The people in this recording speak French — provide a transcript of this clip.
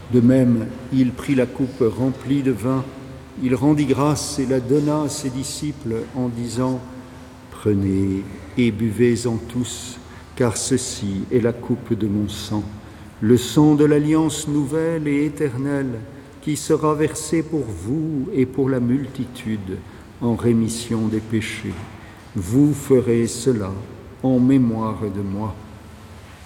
De même, il prit la coupe remplie de vin, il rendit grâce et la donna à ses disciples en disant : « Prenez et buvez-en tous, car ceci est la coupe de mon sang, le sang de l'alliance nouvelle et éternelle, qui sera versé pour vous et pour la multitude en rémission des péchés. Vous ferez cela en mémoire de moi. »